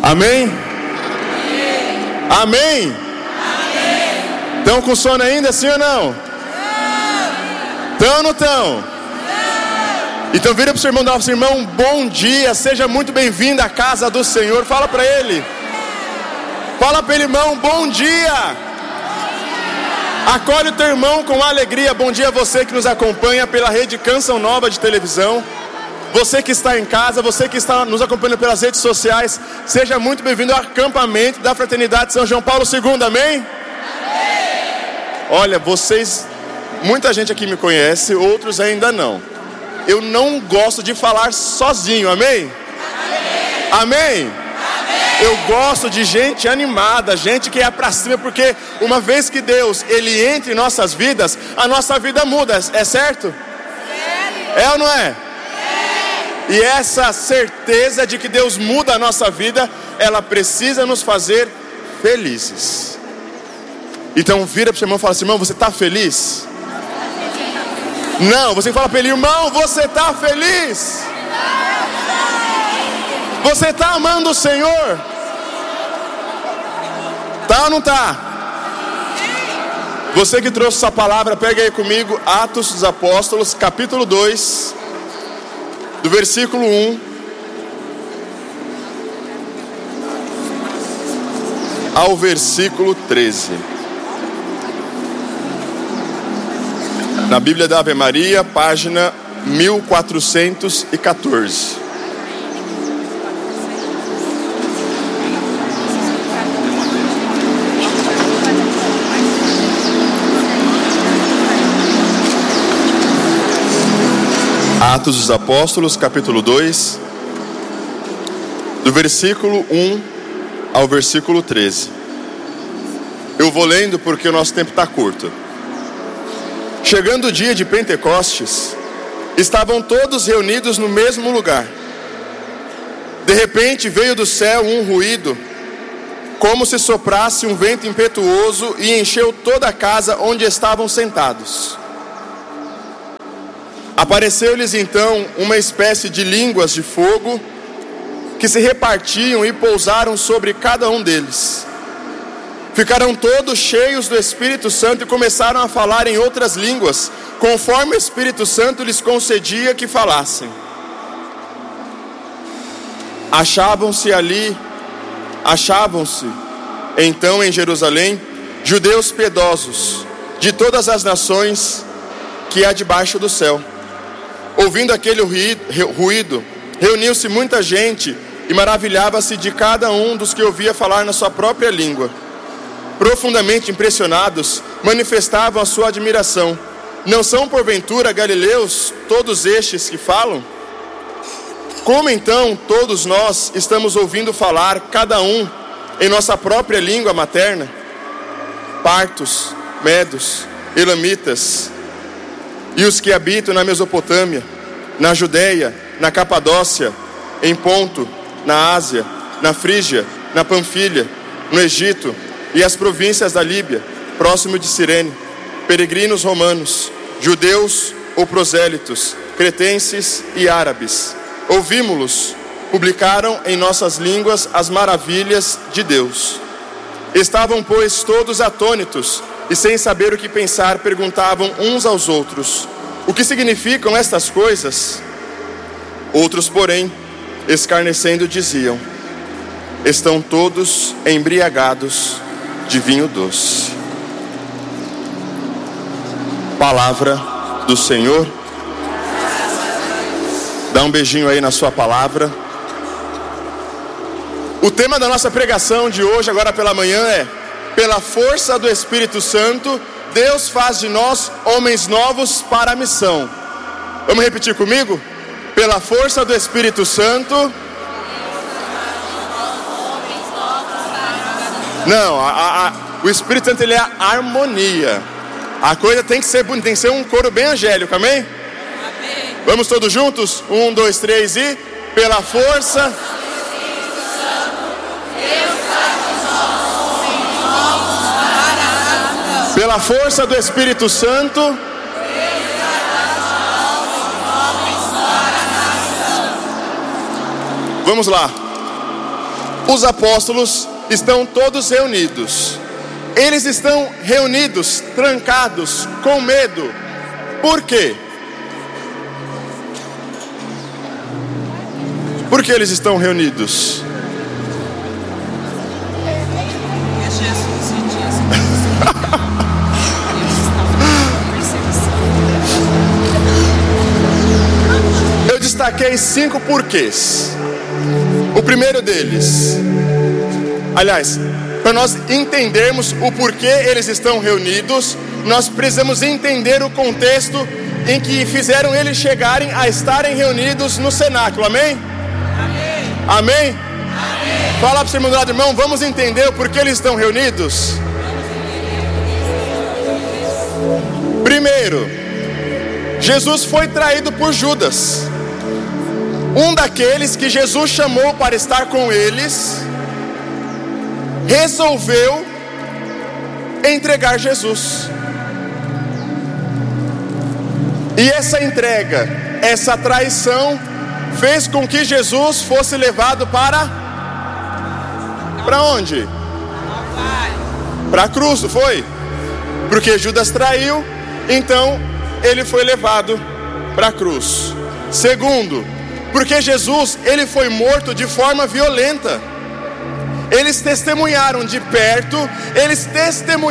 Amém? Amém? Estão com sono ainda, sim ou não? Estão ou não estão? Então vira para o seu irmão e dá para o seu irmão: bom dia, seja muito bem-vindo à casa do Senhor. Fala para ele. Fala para ele, irmão, bom dia. Acolhe o teu irmão com alegria. Bom dia a você que nos acompanha pela rede Canção Nova de televisão. Você que está em casa, você que está nos acompanhando pelas redes sociais, seja muito bem-vindo ao acampamento da Fraternidade São João Paulo II, amém? Olha, vocês, muita gente aqui me conhece, outros ainda não. Eu não gosto de falar sozinho, amém? Amém? Eu gosto de gente animada, gente que é pra cima, porque uma vez que Deus, Ele entra em nossas vidas, a nossa vida muda, é certo? É ou não é? E essa certeza de que Deus muda a nossa vida, ela precisa nos fazer felizes. Então vira para o seu irmão e fala assim: irmão, você está feliz? Não, você fala para ele: irmão, você está feliz? Você está amando o Senhor? Tá ou não tá? Você que trouxe essa palavra, pega aí comigo Atos dos Apóstolos, capítulo 2, do versículo 1 ao versículo 13. Na Bíblia da Ave Maria, página 1414. Atos dos Apóstolos, capítulo 2, do versículo 1 ao versículo 13. Eu vou lendo porque o nosso tempo está curto. Chegando o dia de Pentecostes, estavam todos reunidos no mesmo lugar. De repente veio do céu um ruído, como se soprasse um vento impetuoso, e encheu toda a casa onde estavam sentados. Apareceu-lhes então uma espécie de línguas de fogo, que se repartiam e pousaram sobre cada um deles. Ficaram todos cheios do Espírito Santo e começaram a falar em outras línguas, conforme o Espírito Santo lhes concedia que falassem. Achavam-se então em Jerusalém judeus piedosos de todas as nações que há debaixo do céu. Ouvindo aquele ruído, reuniu-se muita gente e maravilhava-se de cada um dos que ouvia falar na sua própria língua. Profundamente impressionados, manifestavam a sua admiração. Não são porventura galileus todos estes que falam? Como então todos nós estamos ouvindo falar, cada um em nossa própria língua materna? Partos, medos, elamitas, e os que habitam na Mesopotâmia, na Judéia, na Capadócia, em Ponto, na Ásia, na Frígia, na Panfilha, no Egito e as províncias da Líbia, próximo de Cirene, peregrinos romanos, judeus ou prosélitos, cretenses e árabes, ouvimos-los, publicaram em nossas línguas as maravilhas de Deus. Estavam, pois, todos atônitos, e sem saber o que pensar, perguntavam uns aos outros: o que significam estas coisas? Outros, porém, escarnecendo, diziam: estão todos embriagados de vinho doce. Palavra do Senhor. Dá um beijinho aí na sua palavra. O tema da nossa pregação de hoje, agora pela manhã, é: pela força do Espírito Santo, Deus faz de nós homens novos para a missão. Vamos repetir comigo? Pela força do Espírito Santo. Não, o Espírito Santo, ele é a harmonia. A coisa tem que ser bonita, tem que ser um coro bem angélico, amém? Amém. Vamos todos juntos? 1, 2, 3 e... pela força... pela força do Espírito Santo, vamos lá. os apóstolos estão todos reunidos. Eles estão reunidos, trancados, com medo. Por quê? Por que eles estão reunidos? Eu destaquei 5 porquês. O primeiro deles, aliás, para nós entendermos o porquê eles estão reunidos, nós precisamos entender o contexto em que fizeram eles chegarem a estarem reunidos no cenáculo, amém? Amém? Amém? Fala para o seu irmão do lado, irmão, vamos entender o porquê eles estão reunidos? Primeiro, Jesus foi traído por Judas, um daqueles que Jesus chamou para estar com eles, resolveu entregar Jesus. E essa entrega, essa traição, fez com que Jesus fosse levado para onde? Para a cruz, não foi? Porque Judas traiu, então ele foi levado para a cruz. Segundo, porque Jesus, ele foi morto de forma violenta. Eles testemunharam de perto, eles testemunharam